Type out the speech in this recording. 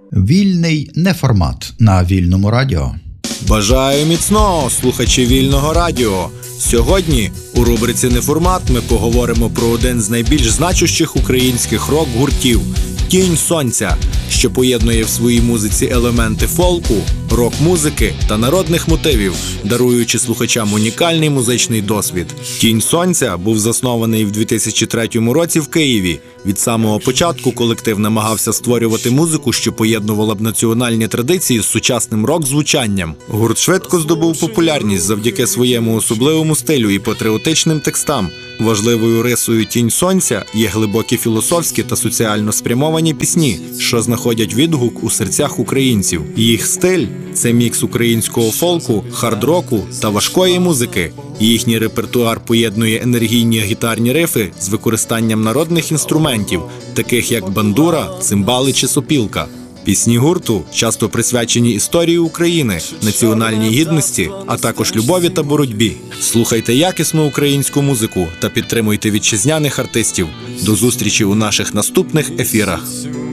Вільний неформат на Вільному радіо. Бажаю міцного, слухачі Вільного радіо. Сьогодні у рубриці «Неформат» ми поговоримо про один з найбільш значущих українських рок-гуртів – «Тінь Сонця», що поєднує в своїй музиці елементи фолку, рок-музики та народних мотивів, даруючи слухачам унікальний музичний досвід. «Тінь Сонця» був заснований в 2003 році в Києві. Від самого початку колектив намагався створювати музику, що поєднувала б національні традиції з сучасним рок-звучанням. Гурт швидко здобув популярність завдяки своєму особливому стилю і патріотичним текстам. Важливою рисою «Тінь Сонця» є глибокі філософські та соціально спрямовані пісні, що знаходять відгук у серцях українців. Їх стиль – це мікс українського фолку, хард-року та важкої музики. Їхній репертуар поєднує енергійні гітарні рифи з використанням народних інструментів, таких як бандура, цимбали чи сопілка. Пісні гурту часто присвячені історії України, національній гідності, а також любові та боротьбі. Слухайте якісну українську музику та підтримуйте вітчизняних артистів. До зустрічі у наших наступних ефірах.